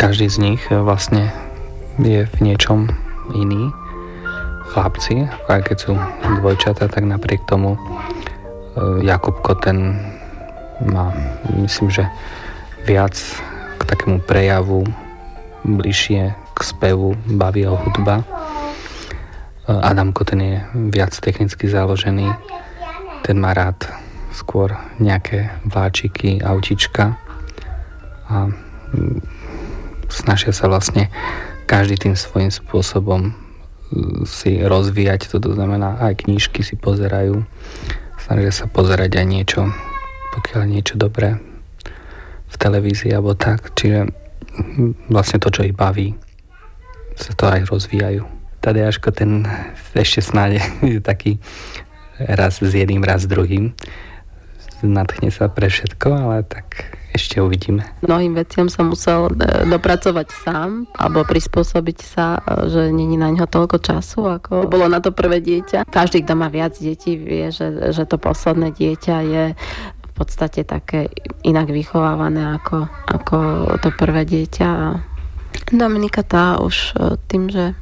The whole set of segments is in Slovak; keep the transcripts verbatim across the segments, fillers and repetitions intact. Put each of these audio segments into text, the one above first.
každý z nich vlastne je v niečom iný. Chlapci, aj keď sú dvojčatá, tak napriek tomu Jakubko ten má, myslím, že viac k takému prejavu, bližšie k spevu, baví ho hudba. Adamko ten je viac technicky založený, ten má rád skôr nejaké vláčiky, autička a snažia sa vlastne každý tým svojím spôsobom si rozvíjať, to znamená aj knížky si pozerajú, snažia sa pozerať aj niečo, pokiaľ niečo dobré v televízii alebo tak, čiže vlastne to, čo ich baví, sa to aj rozvíjajú. Tadeáško ten ešte snáď je taký raz s jedným, raz s druhým, nadchne sa pre všetko, ale tak ešte uvidíme. Mnohým veciam sa musel dopracovať sám alebo prispôsobiť sa, že není na ňo toľko času, ako bolo na to prvé dieťa. Každý, kto má viac detí, vie, že, že to posledné dieťa je v podstate také inak vychovávané ako, ako to prvé dieťa. Dominika tá už tým, že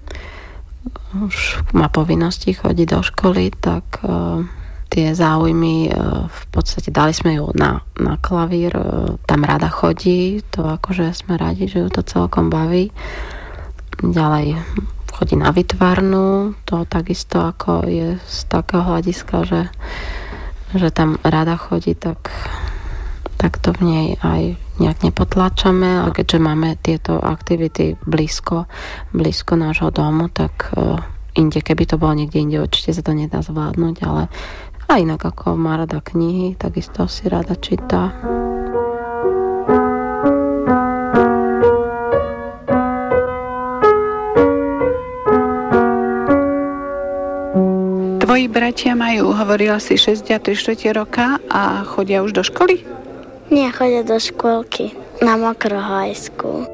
už má povinnosti chodiť do školy, tak tie záujmy, v podstate dali sme ju na, na klavír, tam rada chodí, to akože sme radi, že ju to celkom baví. Ďalej chodí na výtvarnú, to takisto ako je z takého hľadiska, že, že tam rada chodí, tak, tak to v nej aj nejak nepotláčame, a keďže máme tieto aktivity blízko, blízko nášho domu, tak inde, keby to bolo niekde inde, určite sa to nedá zvládnuť, ale a inak ako má rada knihy, takisto si rada číta. Tvoji bratia majú, hovorila si, šesť a tri štvrte roka a chodia už do školy? Nie, chodia do škôlky na Mokrohajsku.